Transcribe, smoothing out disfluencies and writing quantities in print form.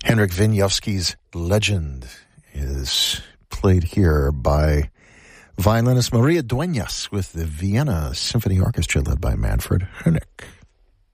Henryk Wieniawski's Legend is played here by violinist Maria Dueñas with the Vienna Symphony Orchestra led by Manfred Honeck.